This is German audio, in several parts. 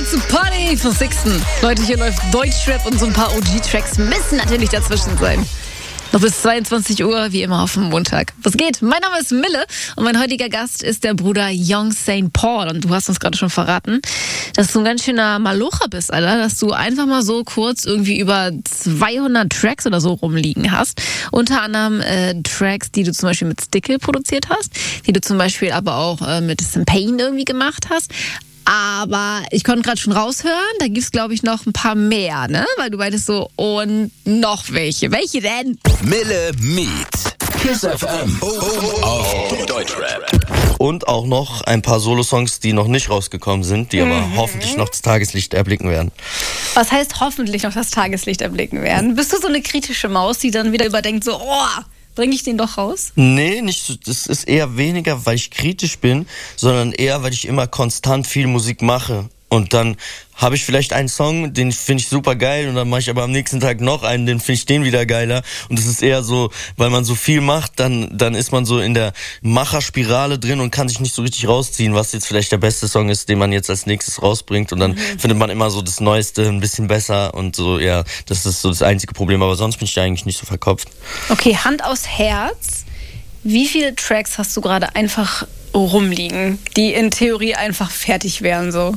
Ready to Party für Sixten. Leute, hier läuft Deutschrap und so ein paar OG-Tracks müssen natürlich dazwischen sein. Noch bis 22 Uhr, wie immer auf dem Montag. Was geht? Mein Name ist Mille und mein heutiger Gast ist der Bruder Young St. Paul. Und du hast uns gerade schon verraten, dass du ein ganz schöner Malocher bist, Alter. Dass du einfach mal so kurz irgendwie über 200 Tracks oder so rumliegen hast. Unter anderem Tracks, die du zum Beispiel mit Stickle produziert hast, die du zum Beispiel aber auch mit Pain irgendwie gemacht hast. Aber ich konnte gerade schon raushören, da gibt's glaube ich noch ein paar mehr, ne? Weil du meintest so, und noch welche. Welche denn? Mille Meet. Kiss FM. Auf Deutschrap. Und auch noch ein paar Solo-Songs, die noch nicht rausgekommen sind, die aber hoffentlich noch das Tageslicht erblicken werden. Was heißt hoffentlich noch das Tageslicht erblicken werden? Bist du so eine kritische Maus, die dann wieder überdenkt so, bringe ich den doch raus? Nee, nicht so. Das ist eher weniger, weil ich kritisch bin, sondern eher, weil ich immer konstant viel Musik mache. Und dann habe ich vielleicht einen Song, den finde ich super geil, und dann mache ich aber am nächsten Tag noch einen, den finde ich den wieder geiler. Und es ist eher so, weil man so viel macht, dann ist man so in der Macherspirale drin und kann sich nicht so richtig rausziehen, was jetzt vielleicht der beste Song ist, den man jetzt als nächstes rausbringt. Und dann findet man immer so das Neueste ein bisschen besser und so, ja, das ist so das einzige Problem. Aber sonst bin ich da eigentlich nicht so verkopft. Okay, Hand aufs Herz. Wie viele Tracks hast du gerade einfach rumliegen, die in Theorie einfach fertig wären so?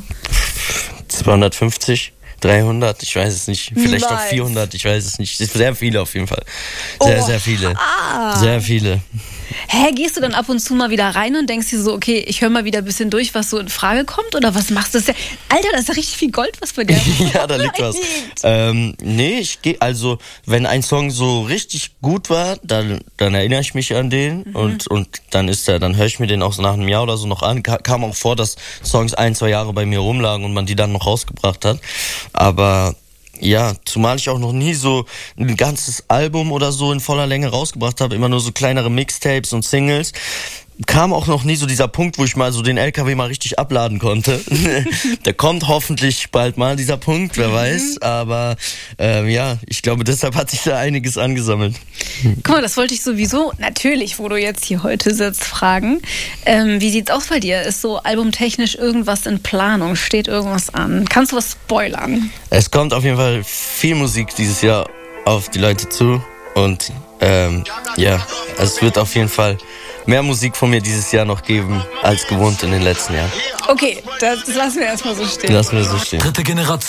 250, 300, ich weiß es nicht. Vielleicht auch 400, ich weiß es nicht. Sehr viele auf jeden Fall. Sehr viele. Sehr viele. Hä, gehst du dann ab und zu mal wieder rein und denkst dir so, okay, ich höre mal wieder ein bisschen durch, was so in Frage kommt? Oder was machst du? Alter, das ist ja richtig viel Gold, was bei dir Ja, da liegt was. Nee, ich gehe, also, wenn ein Song so richtig gut war, dann erinnere ich mich an den und dann höre ich mir den auch so nach einem Jahr oder so noch an. Kam auch vor, dass Songs 1-2 Jahre bei mir rumlagen und man die dann noch rausgebracht hat. Aber ja, zumal ich auch noch nie so ein ganzes Album oder so in voller Länge rausgebracht habe, immer nur so kleinere Mixtapes und Singles, kam auch noch nie so dieser Punkt, wo ich mal so den LKW mal richtig abladen konnte. Der kommt hoffentlich bald mal, dieser Punkt, wer weiß. Aber ja, ich glaube, deshalb hat sich da einiges angesammelt. Guck mal, das wollte ich sowieso, natürlich, wo du jetzt hier heute sitzt, fragen. Wie sieht's aus bei dir? Ist so albumtechnisch irgendwas in Planung? Steht irgendwas an? Kannst du was spoilern? Es kommt auf jeden Fall viel Musik dieses Jahr auf die Leute zu. Und ja, es wird auf jeden Fall mehr Musik von mir dieses Jahr noch geben, als gewohnt in den letzten Jahren. Okay, das lassen wir erstmal so stehen. Lassen wir so stehen. Dritte Generation.